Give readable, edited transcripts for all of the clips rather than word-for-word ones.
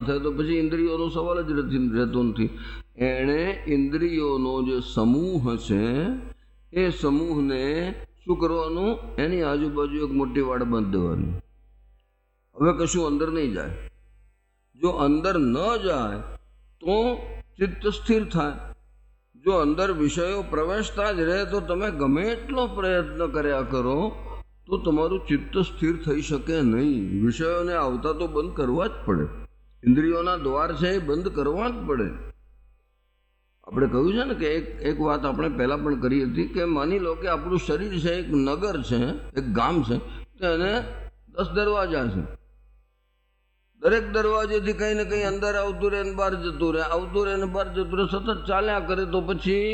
થાય તો પછી ઇન્દ્રિયોનો સવાલ જ રહેતો નથી. એણે ઇન્દ્રિયોનો જે સમૂહ છે એ સમૂહને શું કરવાનું? એની આજુબાજુ એક મોટી વાડ બાંધી દેવાની. હવે કશું અંદર નહીં જાય. જો અંદર ન જાય તો ચિત્ત સ્થિર થાય. જો અંદર વિષયો પ્રવેશતા જ રહે તો તમે ગમે એટલો પ્રયત્ન કર્યા કરો તો તમારું ચિત્ત સ્થિર થઈ શકે નહીં. વિષયોને આવતા તો બંધ કરવા જ પડે. ઇન્દ્રિયોના દ્વાર છે એ બંધ કરવા જ પડે. આપણે કહ્યું છે ને કે એક વાત આપણે પહેલાં પણ કરી હતી કે માની લો કે આપણું શરીર છે એક નગર છે, એક ગામ છે, તો એને 10 દરવાજા છે. દરેક દરવાજેથી કંઈ ને કંઈ અંદર આવતું રહે ને બહાર જતું રહે, આવતું રહે ને બહાર જતું રહે, સતત ચાલ્યા કરે. તો પછી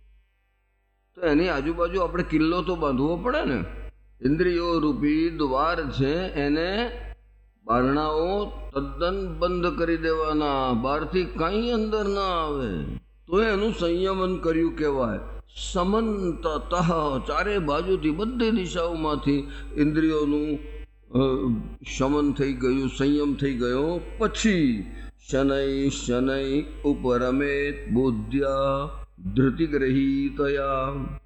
તો એની આજુબાજુ આપણે કિલ્લો તો બાંધવો પડે ને. ઇન્દ્રિયો રૂપી દ્વાર છે એને બારણાઓ તદ્દન બંધ કરી દેવાના, બહારથી કંઈ અંદર ના આવે. તો એનું સંયમન કર્યું કહેવાય. સમંતતઃ ચારે બાજુથી બધી દિશાઓમાંથી ઇન્દ્રિયોનું શમન થઈ ગયું, સંયમ થઈ ગયો. પછી શનૈ શનૈ ઉપરમેત બુદ્ધ્યા ધૃતિગ્રહીતયા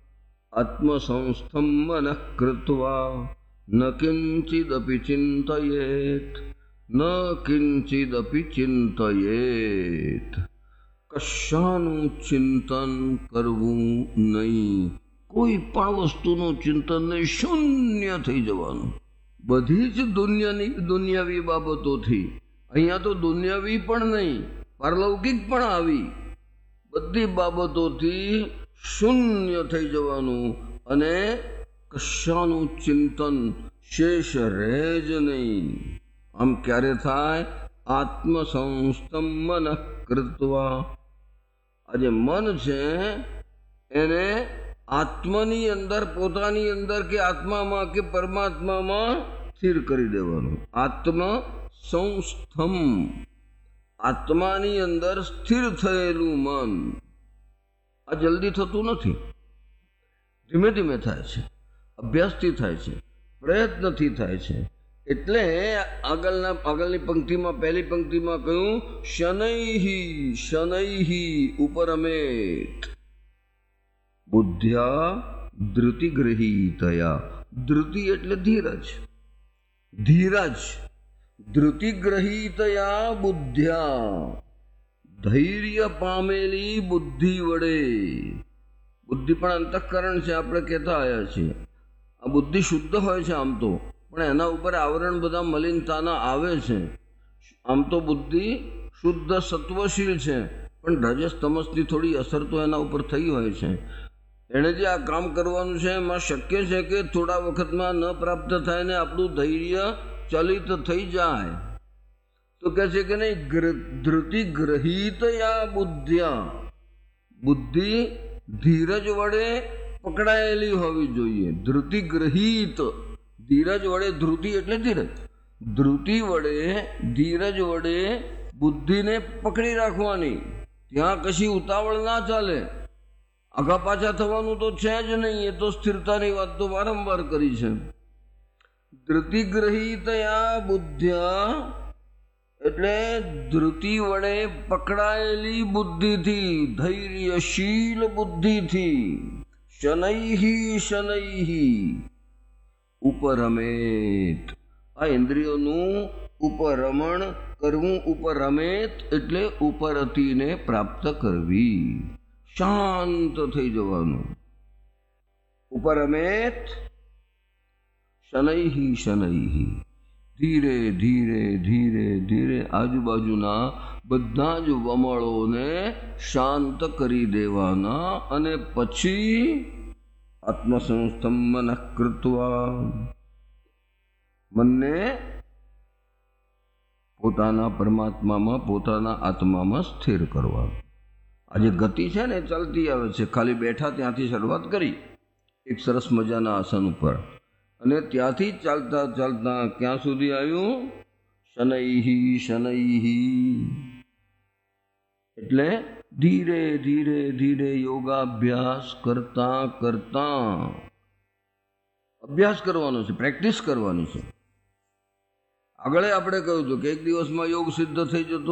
આત્મસંસ્થમ મનઃ કૃત્વા ન કિંચિદપી ચિંતયેત, ન કિંચિદપી ચિંતયેત. કશાનું ચિંતન કરવું નહીં, કોઈ પણ વસ્તુનું ચિંતન નહીં, શૂન્ય થઈ જવાનું. બધી જ દુનિયાવી બાબતોથી, અહીંયા તો દુનિયાવી પણ નહીં, પારલૌકિક પણ આવી, બધી બાબતોથી શૂન્ય થઈ જવાનું અને કશાનું ચિંતન શેષ રહે જ નહીં. આમ ક્યારે થાય? આત્મસંસ્થમ મનઃ કૃત્વા. આ જે મન છે એને આત્માની અંદર, પોતાની અંદર કે આત્મામાં કે પરમાત્મામાં સ્થિર કરી દેવાનું. આત્મ સંસ્થમ, આત્માની અંદર સ્થિર થયેલું મન. આ જલ્દી થતું નથી, ધીમે ધીમે થાય છે, અભ્યાસથી થાય છે, પ્રયત્નથી થાય છે. એટલે આગળની પંક્તિમાં, પહેલી પંક્તિમાં કહ્યું શનૈહિ શનૈહિ ઉપરમેત બુદ્ધ્યા ધૃતિગ્રહીતયા. ધૃતિ એટલે ધીરજ, ધીરજ. ધૃતિગ્રહીતયા બુદ્ધ્યા, ધૈર્ય પામેલી બુદ્ધિ વડે. બુદ્ધિ પણ અંતઃકરણ છે, આપણે કહેતા આવ્યા છીએ. આ બુદ્ધિ શુદ્ધ હોય છે આમ તો, પણ એના ઉપર આવરણ બધા મલિનતાના આવે છે. આમ તો બુદ્ધિ શુદ્ધ સત્વશીલ છે, પણ રજસ તમસની થોડી અસર તો એના ઉપર થઈ હોય છે. એણે જે આ કામ કરવાનું છે એમાં શક્ય છે કે થોડા વખતમાં ન પ્રાપ્ત થાય ને આપણું ધૈર્ય ચલિત થઈ જાય. તો કહે છે કે નહીં, ધૃતિ ગ્રહિતયા બુદ્ધ્યા. બુદ્ધિ ધીરજ વડે પકડાયેલી હોવી જોઈએ. ધૃતિ ગ્રહિત, ધીરજ વડે, ધૃતિ એટલે ધીરજ, ધૃતિ વડે, ધીરજ વડે બુદ્ધિને પકડી રાખવાની. ત્યાં કશી ઉતાવળ ના ચાલે. આગા પાછા થવાનું તો છે જ નહીં. એ તો સ્થિરતાની વાત તો વારંવાર કરી છે. ધૃતિગ્રહિતયા બુદ્ધ્યા એટલે ધૃતિ વડે પકડાયેલી બુદ્ધિથી, ધૈર્યશીલ બુદ્ધિથી. શનૈહિ શનૈહિ ઉપરમેત. આ ઇન્દ્રિયોનું ઉપરમણ કરવું. ઉપરમેત એટલે ઉપરતીને પ્રાપ્ત કરવી, શાંત થઈ જવાનું. ઉપરમેત શનૈહિ શનૈહિ, ધીરે ધીરે ધીરે ધીરે આજુબાજુના બધા જ વમળોને શાંત કરી દેવાના. અને પછી આત્મસંસ્થમ મનઃ કૃત્વા, મનને પોતાના પરમાત્મામાં, પોતાના આત્મામાં સ્થિર કરવા. આ જે ગતિ છે ને ચાલતી આવે છે. ખાલી બેઠા ત્યાંથી શરૂઆત કરી એક સરસ મજાના આસન ઉપર, અને ત્યાંથી ચાલતા ચાલતા ક્યાં સુધી આવ્યું? શનૈહિ શનૈહિ એટલે ધીરે ધીરે ધીરે યોગાભ્યાસ કરતા કરતા. અભ્યાસ કરવાનો છે, પ્રેક્ટિસ કરવાની છે. આગળ આપણે કહ્યું હતું કે એક દિવસમાં યોગ સિદ્ધ થઈ જતો